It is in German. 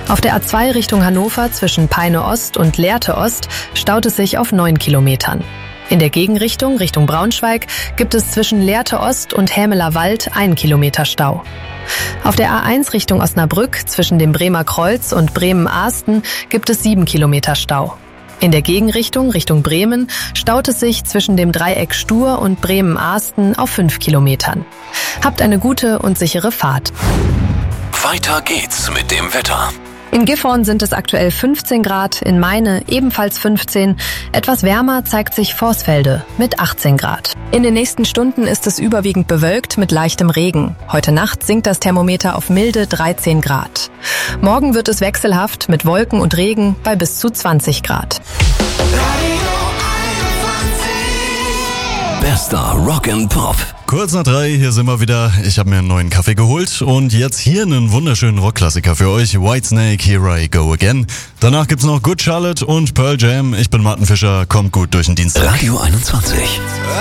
Auf der A2 Richtung Hannover zwischen Peine Ost und Lehrte Ost staut es sich auf 9 Kilometern. In der Gegenrichtung Richtung Braunschweig gibt es zwischen Lehrte Ost und Hämeler Wald 1 Kilometer Stau. Auf der A1 Richtung Osnabrück zwischen dem Bremer Kreuz und Bremen-Ahsten gibt es 7 Kilometer Stau. In der Gegenrichtung Richtung Bremen staut es sich zwischen dem Dreieck Stur und Bremen-Ahsten auf 5 Kilometern. Habt eine gute und sichere Fahrt. Weiter geht's mit dem Wetter. In Gifhorn sind es aktuell 15 Grad, in Meine ebenfalls 15. Etwas wärmer zeigt sich Vorsfelde mit 18 Grad. In den nächsten Stunden ist es überwiegend bewölkt mit leichtem Regen. Heute Nacht sinkt das Thermometer auf milde 13 Grad. Morgen wird es wechselhaft mit Wolken und Regen bei bis zu 20 Grad. Bester Rock and Pop. Kurz nach 3, hier sind wir wieder. Ich habe mir einen neuen Kaffee geholt und jetzt hier einen wunderschönen Rockklassiker für euch. Whitesnake, Here I Go Again. Danach gibt's noch Good Charlotte und Pearl Jam. Ich bin Martin Fischer, kommt gut durch den Dienstag. Radio 21.